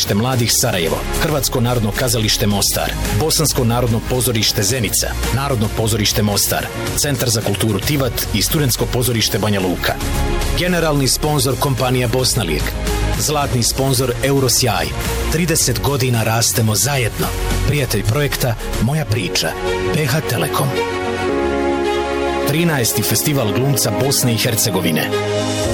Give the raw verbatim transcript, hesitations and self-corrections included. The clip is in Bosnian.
kazalište mladih Sarajevo, Hrvatsko narodno kazalište Mostar, Bosansko narodno pozorište Zenica, Narodno pozorište Mostar, Centar za kulturu Tivat i Studentsko pozorište Banja Luka. Generalni sponzor kompanija Bosna Lijek. Zlatni sponzor Eurosjaj. trideset godina rastemo zajedno. Prijatelj projekta Moja priča. P H Telekom. trinaesti festival glumca Bosne i Hercegovine.